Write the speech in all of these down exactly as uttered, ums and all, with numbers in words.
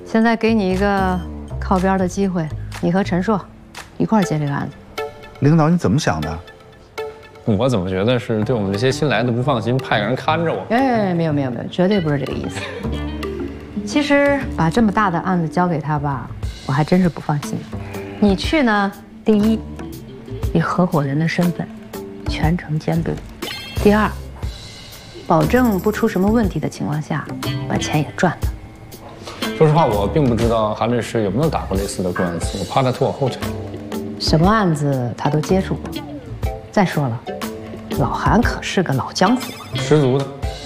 现在给你一个靠边的机会，你和陈硕一块儿接这个案子。 领导，你怎么想的？ 我怎么觉得是对我们这些新来的不放心，派个人看着我？ 哎，没有没有没有，绝对不是这个意思。其实把这么大的案子交给他吧，我还真是不放心。你去呢，第一，以合伙人的身份，全程监督；第二，保证不出什么问题的情况下，把钱也赚了。 说实话，我并不知道韩律师有没有打过类似的官司，我怕他拖我后腿。 什么案子他都接触过。再说了，老韩可是个老江湖， 十足的。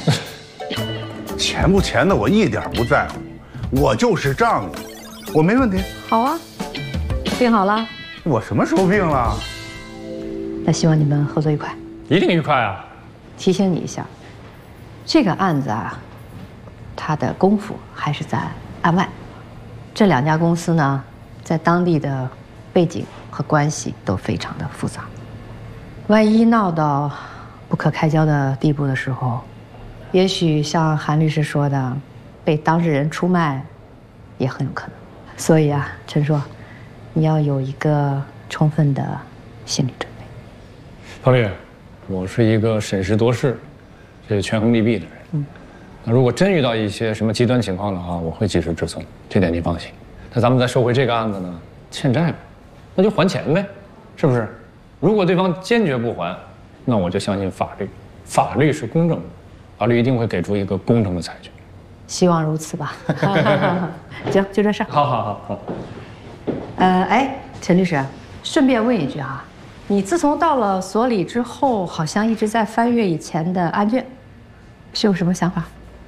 钱不钱的我一点不在乎，我就是仗义，我没问题。 好啊，病好了？ 我什么时候病了？ 那希望你们合作愉快。 一定愉快啊！ 提醒你一下，这个案子啊，它的功夫还是在案外。这两家公司呢，在当地的背景和关系都非常的复杂。万一闹到不可开交的地步的时候，也许像韩律师说的，被当事人出卖，也很有可能。所以啊，陈硕，你要有一个充分的心理准备。 方律，我是一个审时度势、这个权衡利弊的人。嗯，那如果真遇到一些什么极端情况的话，我会及时止损，这点您放心。那咱们再说回这个案子呢，欠债呗，那就还钱呗，是不是？如果对方坚决不还，那我就相信法律，法律是公正的，法律一定会给出一个公正的裁决。 希望如此吧。行，就这事儿。 好好好好。 呃，哎，陈律师，顺便问一句啊，你自从到了所里之后，好像一直在翻阅以前的案卷，是有什么想法？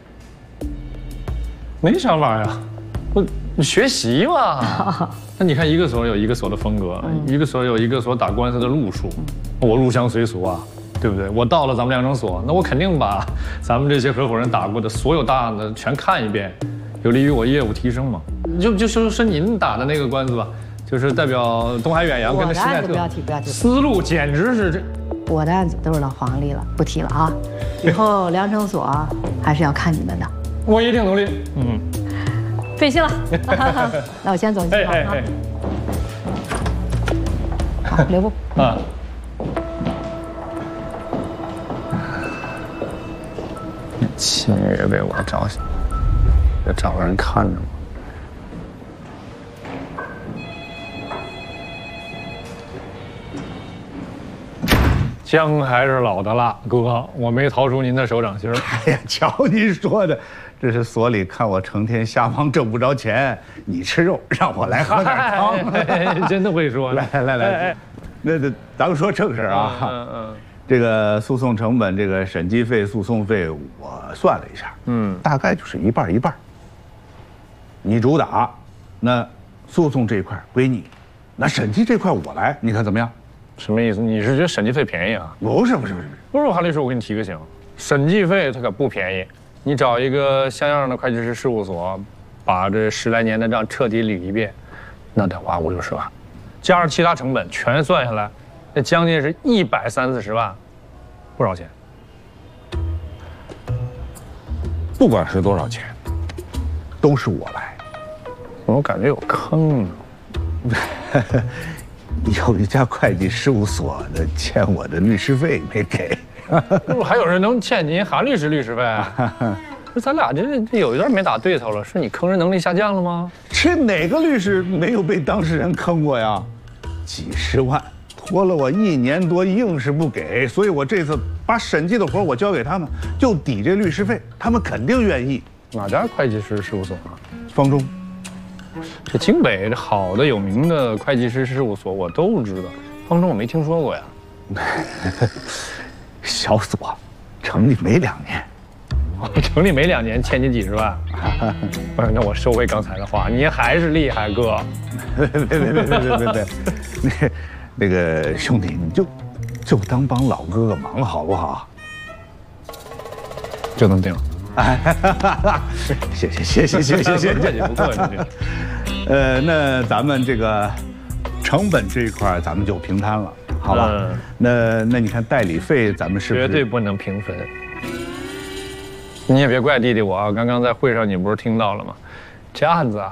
没想法呀，我学习嘛。那你看，一个所有一个所的风格，嗯、一个所有一个所打官司的路数，我入乡随俗啊，对不对？我到了咱们量证所，那我肯定把咱们这些合伙人打过的所有大案子全看一遍，有利于我业务提升嘛。就就说说您打的那个官司吧，就是代表东海远洋跟那时代特， 不要提不要提， 思路简直是这。 我的案子都是老黄历了，不提了啊。以后量证所还是要看你们的。 我一定努力。嗯。 费心了，那我先走，你先跑啊。好，留步。啊。 亲也为我着想，得找个人看着我。姜还是老的辣，哥，我没逃出您的手掌心儿。 哎呀，瞧您说的。这是所里看我成天瞎忙挣不着钱，你吃肉，让我来喝点汤。 真的会说。 来来来，那那咱们说正事啊。嗯嗯。这个诉讼成本，这个审计费、诉讼费，我算了一下，嗯，大概就是一半一半。你主打，那诉讼这一块归你，那审计这块我来，你看怎么样？ 什么意思？你是觉得审计费便宜啊？ 不是不是不是不是，韩律师，我给你提个醒，审计费它可不便宜。你找一个像样的会计师事务所，把这十来年的账彻底捋一遍，那得花五六十万，加上其他成本全算下来，那将近是一百三四十万，不少钱。 不管是多少钱，都是我来。 我感觉有坑呢。 有一家会计事务所的欠我的律师费没给。 不还有人能欠您韩律师律师费？这咱俩这这有一段没打对头了，是你坑人能力下降了吗？ 这哪个律师没有被当事人坑过呀？几十万拖了我一年多，硬是不给，所以我这次把审计的活我交给他们，就抵这律师费，他们肯定愿意。 哪家会计师事务所啊？ 方中。 这京北这好的有名的会计师事务所我都知道，方中我没听说过呀。 小所成立没两年， 成立没两年欠你几十万，那我收回刚才的话，你还是厉害，哥。 别别别别别别别，那那个兄弟，你就就当帮老哥哥忙好不好？ 就这么定了。 哎，谢谢谢谢谢谢谢谢， 不客气。 呃，那咱们这个成本这一块，咱们就平摊了。好吧，嗯、那那你看代理费，咱们是不是绝对不能平分？你也别怪弟弟我啊，刚刚在会上你不是听到了吗？这案子啊，